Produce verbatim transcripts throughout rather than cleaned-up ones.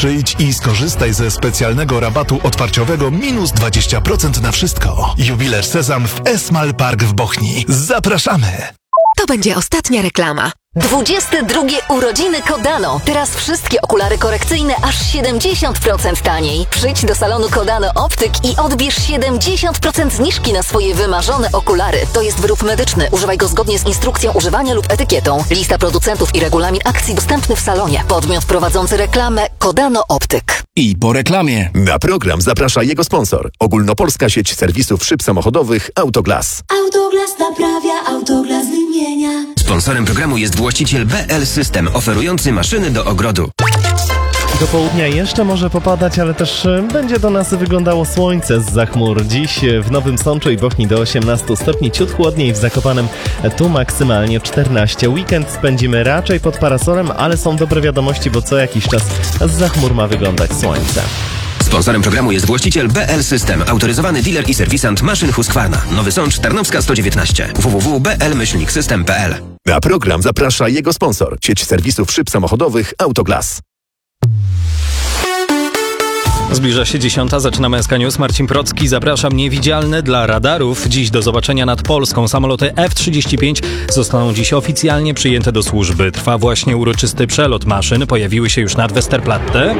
Przyjdź i skorzystaj ze specjalnego rabatu otwarciowego minus dwadzieścia procent na wszystko. Jubilerz Sezam w Esmal Park w Bochni. Zapraszamy! To będzie ostatnia reklama. dwudzieste drugie urodziny Kodano. Teraz wszystkie okulary korekcyjne aż siedemdziesiąt procent taniej. Przyjdź do salonu Kodano Optyk i odbierz siedemdziesiąt procent zniżki na swoje wymarzone okulary. To jest wyrób medyczny. Używaj go zgodnie z instrukcją używania lub etykietą. Lista producentów i regulamin akcji dostępny w salonie. Podmiot prowadzący reklamę Kodano Optyk. I po reklamie. Na program zaprasza jego sponsor. Ogólnopolska sieć serwisów szyb samochodowych Autoglas. Autoglas naprawia, Autoglas wymienia. Sponsorem programu jest właściciel B L System, oferujący maszyny do ogrodu. Do południa jeszcze może popadać, ale też będzie do nas wyglądało słońce zza chmur. Dziś w Nowym Sączu i Bochni do osiemnastu stopni, ciut chłodniej w Zakopanem, tu maksymalnie czternaście. Weekend spędzimy raczej pod parasolem, ale są dobre wiadomości, bo co jakiś czas zza chmur ma wyglądać słońce. Sponsorem programu jest właściciel B L System, autoryzowany dealer i serwisant maszyn Husqvarna. Nowy Sącz, Tarnowska sto dziewiętnaście. w w w kropka b l myślnik system kropka p l. Na program zaprasza jego sponsor. Sieć serwisów szyb samochodowych Autoglas. Zbliża się dziesiąta, zaczynamy S K News. Marcin Procki, zapraszam. Niewidzialne dla radarów. Dziś do zobaczenia nad Polską. Samoloty F trzydzieści pięć zostaną dziś oficjalnie przyjęte do służby. Trwa właśnie uroczysty przelot maszyn. Pojawiły się już nad Westerplatte.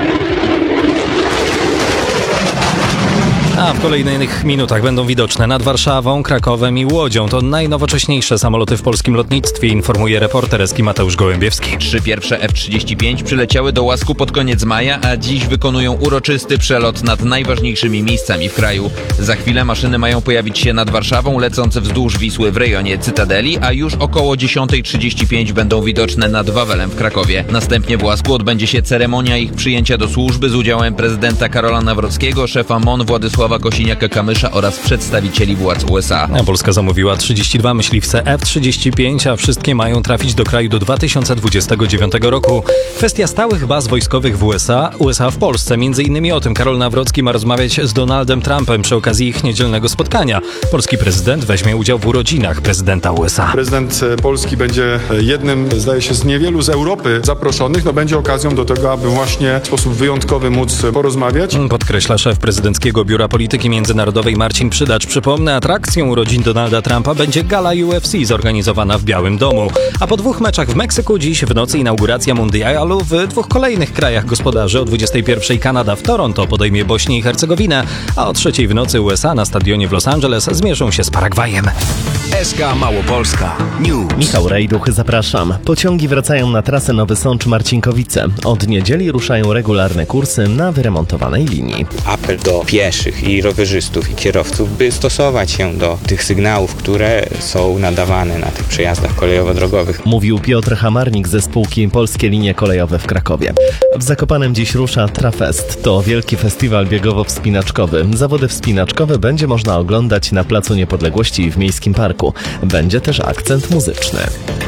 A w kolejnych minutach będą widoczne nad Warszawą, Krakowem i Łodzią. To najnowocześniejsze samoloty w polskim lotnictwie, informuje reporter Eski Mateusz Gołębiewski. Trzy pierwsze F trzydzieści pięć przyleciały do Łasku pod koniec maja, a dziś wykonują uroczysty przelot nad najważniejszymi miejscami w kraju. Za chwilę maszyny mają pojawić się nad Warszawą, lecąc wzdłuż Wisły w rejonie Cytadeli, a już około dziesiąta trzydzieści pięć będą widoczne nad Wawelem w Krakowie. Następnie w Łasku odbędzie się ceremonia ich przyjęcia do służby z udziałem prezydenta Karola Nawrockiego, szefa M O N Władysława Kosiniaka-Kamysza oraz przedstawicieli władz U S A. A Polska zamówiła trzydzieści dwa myśliwce F trzydzieści pięć, a wszystkie mają trafić do kraju do dwa tysiące dwudziestego dziewiątego roku. Kwestia stałych baz wojskowych w U S A, U S A w Polsce. Między innymi o tym Karol Nawrocki ma rozmawiać z Donaldem Trumpem przy okazji ich niedzielnego spotkania. Polski prezydent weźmie udział w urodzinach prezydenta U S A. Prezydent Polski będzie jednym, zdaje się, z niewielu z Europy zaproszonych. No będzie okazją do tego, aby właśnie w sposób wyjątkowy móc porozmawiać. Podkreśla szef prezydenckiego Biura Polityki Międzynarodowej Marcin Przydacz. Przypomnę, atrakcją urodzin Donalda Trumpa będzie gala U F C zorganizowana w Białym Domu. A po dwóch meczach w Meksyku dziś w nocy inauguracja mundialu w dwóch kolejnych krajach gospodarzy. O dwudziestej pierwszej Kanada w Toronto podejmie Bośnię i Hercegowinę, a o trzeciej w nocy U S A na stadionie w Los Angeles zmierzą się z Paragwajem. S K Małopolska News. Michał Rejduch, zapraszam. Pociągi wracają na trasę Nowy Sącz Marcinkowice. Od niedzieli ruszają regularne kursy na wyremontowanej linii. Apel do pieszych i rowerzystów i kierowców, by stosować się do tych sygnałów, które są nadawane na tych przejazdach kolejowo-drogowych. Mówił Piotr Hamarnik ze spółki Polskie Linie Kolejowe w Krakowie. W Zakopanem dziś rusza Trafest. To wielki festiwal biegowo-wspinaczkowy. Zawody wspinaczkowe będzie można oglądać na Placu Niepodległości i w Miejskim Parku. Będzie też akcent muzyczny.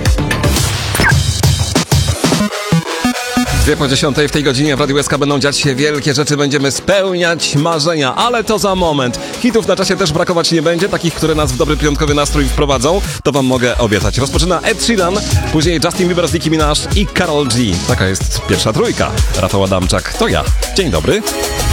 Dwie po dziesiątej w tej godzinie w Radiu S K będą dziać się wielkie rzeczy, będziemy spełniać marzenia, ale to za moment. Hitów na czasie też brakować nie będzie, takich, które nas w dobry piątkowy nastrój wprowadzą, to wam mogę obiecać. Rozpoczyna Ed Sheeran, później Justin Bieber z Nicki Minaj i Karol G. Taka jest pierwsza trójka. Rafał Adamczak, to ja. Dzień dobry.